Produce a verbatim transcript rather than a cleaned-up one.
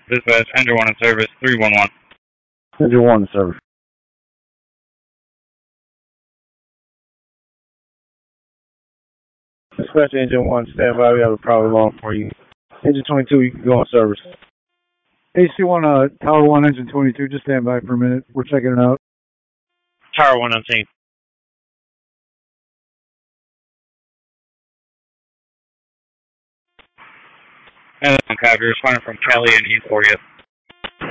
Dispatch, Engine one in service, three one one. Engine one in service. Dispatch, Engine one, stand by. We have a power alarm for you. Engine twenty-two, you can go on service. A C one, uh, Tower one, Engine twenty-two, just stand by for a minute. We're checking it out. Tower one on scene. And then Copy, responding from Kelly and E four, yep.